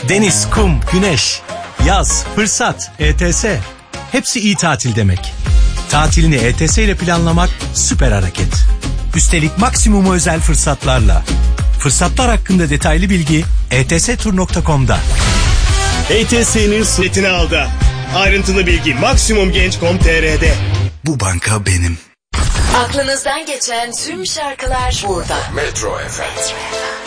Deniz, kum, güneş, yaz, fırsat, ETS. Hepsi iyi tatil demek. Tatilini ETS ile planlamak süper hareket. Üstelik maksimum özel fırsatlarla. Fırsatlar hakkında detaylı bilgi etstur.com'da. ETS'nin setini aldı. Ayrıntılı bilgi maksimumgenç.com.tr'de. Bu banka benim. Aklınızdan geçen tüm şarkılar burada. Metro FM.